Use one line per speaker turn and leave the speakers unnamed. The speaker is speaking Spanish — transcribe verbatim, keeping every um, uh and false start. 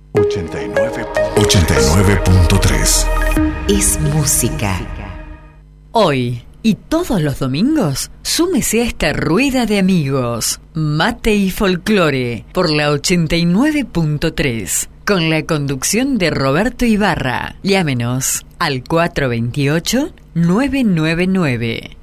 ochenta y nueve punto tres
Es música. Hoy y todos los domingos, súmese a esta rueda de amigos. Mate y folclore por la ochenta y nueve punto tres. Con la conducción de Roberto Ibarra. Llámenos al cuatro dos ocho, nueve nueve nueve.